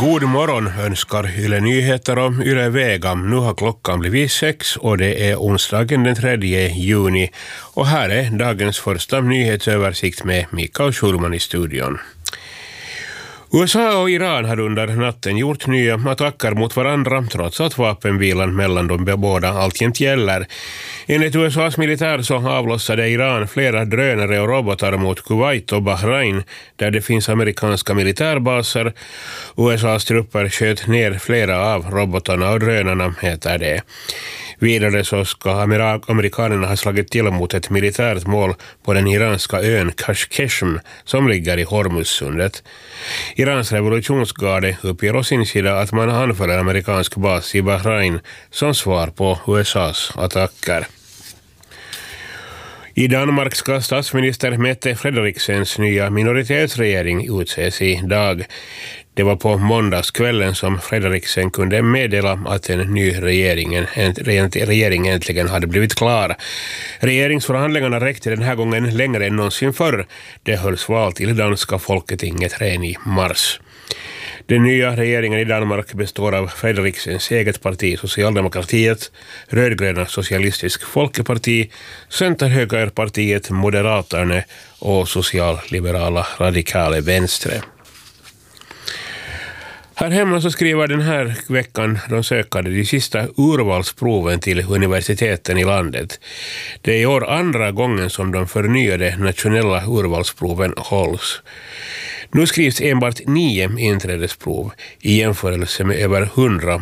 God morgon önskar Yle Nyheter och Yle Vega. Nu har klockan blivit 6 och det är onsdagen den 3 juni. Och här är dagens första nyhetsöversikt med Mikael Schulman i studion. USA och Iran har under natten gjort nya attacker mot varandra trots att vapenvilan mellan de båda alltjämt gäller. Enligt USAs militär så avlossade Iran flera drönare och robotar mot Kuwait och Bahrain där det finns amerikanska militärbaser. USAs trupper sköt ner flera av robotarna och drönarna, heter det. Vidare så ska amerikanerna ha slagit till mot ett militärt mål på den iranska ön Kashkeshm som ligger i Hormuzsundet. Irans revolutionsgarde uppger å sin sida att man anför en amerikansk bas i Bahrain som svar på USAs attacker. I Danmark ska statsminister Mette Frederiksens nya minoritetsregering utses idag. Det var på måndagskvällen som Frederiksen kunde meddela att en ny regering äntligen hade blivit klar. Regeringsförhandlingarna räckte den här gången längre än någonsin förr. Det hölls val till danska folketinget redan i mars. Den nya regeringen i Danmark består av Frederiksens eget parti Socialdemokratiet, rödgröna Socialistisk Folkeparti, Centerhögerpartiet Moderaterna och socialliberala Radikale Venstre. Här hemma så skriver den här veckan de sökande de sista urvalsproven till universiteten i landet. Det är i år andra gången som de förnyade nationella urvalsproven hålls. Nu skrivs enbart 9 inträdesprov i jämförelse med över 100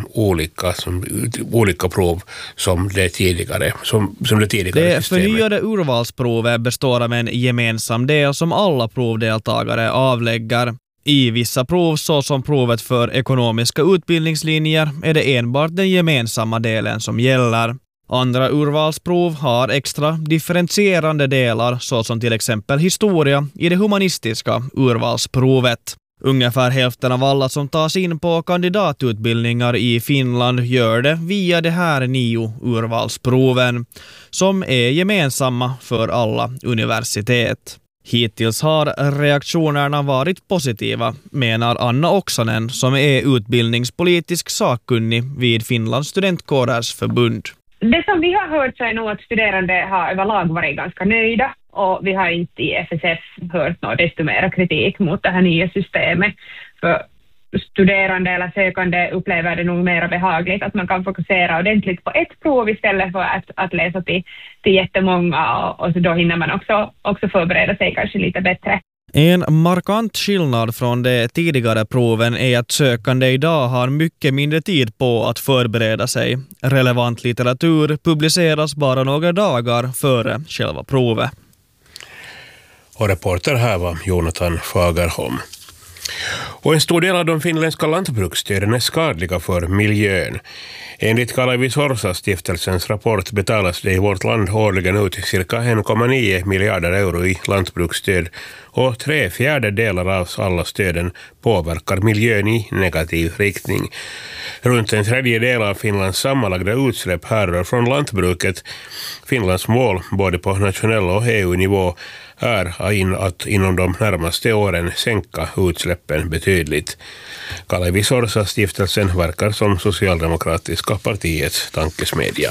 olika prov som det tidigare Det förnyade urvalsprovet består av en gemensam del som alla provdeltagare avlägger. I vissa prov, såsom provet för ekonomiska utbildningslinjer, är det enbart den gemensamma delen som gäller. Andra urvalsprov har extra differentierande delar, såsom till exempel historia i det humanistiska urvalsprovet. Ungefär hälften av alla som tas in på kandidatutbildningar i Finland gör det via de här 9 urvalsproven, som är gemensamma för alla universitet. Hittills har reaktionerna varit positiva, menar Anna Oksanen som är utbildningspolitisk sakkunnig vid Finlands studentkårers förbund. Det som vi har hört så är nog att studerande har överlag varit ganska nöjda och vi har inte i FSF hört något desto mer kritik mot det här nya systemet. För studerande eller sökande upplever det nog mer behagligt att man kan fokusera ordentligt på ett prov istället för att läsa till jättemånga och så då hinner man också förbereda sig kanske lite bättre. En markant skillnad från de tidigare proven är att sökande idag har mycket mindre tid på att förbereda sig. Relevant litteratur publiceras bara några dagar före själva provet. Och reporter här var Jonathan Fagerholm. Och en stor del av de finländska lantbruksstöden är skadliga för miljön. Enligt Kalevi Sorsa-stiftelsens rapport betalas det i vårt land årligen ut cirka 1,9 miljarder euro i lantbruksstöd och 3/4 av alla stöden påverkar miljön i negativ riktning. Runt en tredjedel av Finlands sammanlagda utsläpp härrör från lantbruket. Finlands mål både på nationell och EU-nivå är att inom de närmaste åren sänka utsläppen betydligt. Kalevi Sorsa-stiftelsen verkar som Socialdemokratiska partiets tankesmedja.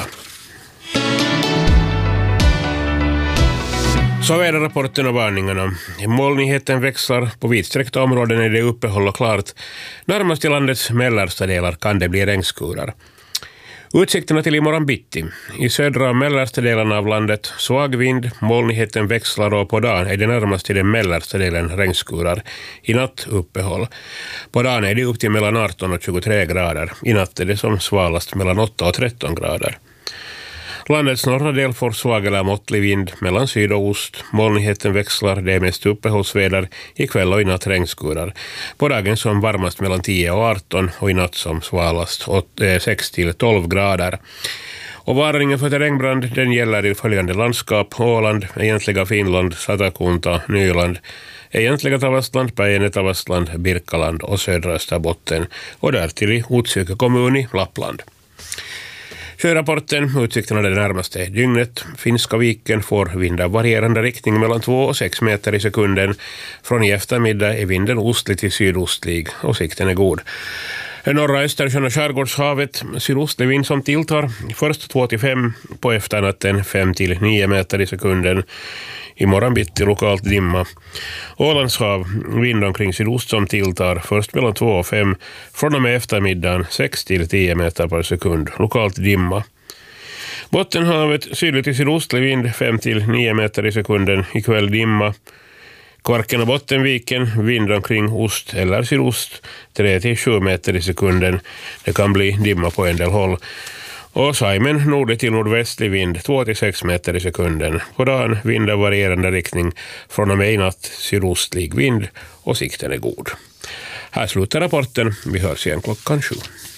Så är det rapporten och varningarna. Molnigheten växlar. På vidsträckta områden är det uppehåll och klart. Närmast i landets mellersta delar kan det bli regnskurar. Utsikterna till imorgon bitti. I södra och mellersta delarna av landet svag vind, molnigheten växlar och på dagen är det närmast till den mellersta delen regnskurar. I natt uppehåll. På dagen är det upp till mellan 18 och 23 grader. I natt är det som svalast mellan 8 och 13 grader. Landets norra del får svag eller måttlig vind mellan syd och ost. Molnigheten växlar, det är mest uppehållsväder, ikväll och i natt regnskurar. På dagen som varmast mellan 10 och 18 och i natt som svalast 6 till 12 grader. Och varningen för regnbrand den gäller i följande landskap: Åland, egentliga Finland, Satakunta, Nyland, egentliga Tavastland, Päijänne, Tavastland, Birkaland och södra Österbotten och därtill i Utsjoki kommun i Lappland. Sjörapporten, utsikterna det närmaste dygnet. Finska viken får vindar varierande riktning mellan 2 och 6 meter i sekunden. Från i eftermiddag är vinden ostlig till sydostlig och sikten är god. Norra Östersjön och skärgårdshavet, sydostlig vind som tilltar. Först 2 till 5, på efternatten 5 till 9 meter i sekunden. I morgon bitti lokalt dimma. Ålandshav, vind omkring sydost som tilltar. Först mellan 2 och 5, från och med eftermiddagen 6 till 10 meter per sekund. Lokalt dimma. Bottenhavet, sydligt till sydostlig vind 5 till 9 meter i sekunden. Ikväll dimma. Kvarken och Bottenviken, vind omkring ost eller sydost 3 till 7 meter i sekunden. Det kan bli dimma på en del håll. Och Saimen, nordlig till nordvästlig vind 2 till 6 meter i sekunden. På dagen vind av varierande riktning, från och med i natt sydostlig vind och sikten är god. Här slutar rapporten. Vi hörs igen klockan 7.